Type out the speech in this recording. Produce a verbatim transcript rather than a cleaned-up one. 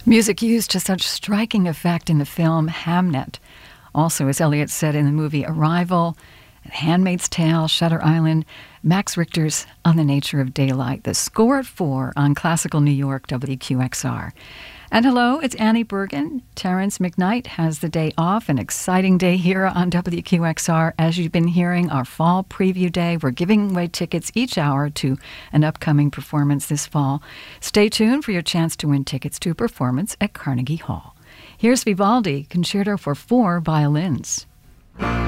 Music used to such striking effect in the film Hamnet. Also, as Elliott said in the movie Arrival, Handmaid's Tale, Shutter Island, Max Richter's On the Nature of Daylight. The score at four on Classical New York W Q X R. And hello, it's Annie Bergen. Terrence McKnight has the day off, an exciting day here on W Q X R. As you've been hearing, our fall preview day. We're giving away tickets each hour to an upcoming performance this fall. Stay tuned for your chance to win tickets to a performance at Carnegie Hall. Here's Vivaldi, Concerto for Four Violins.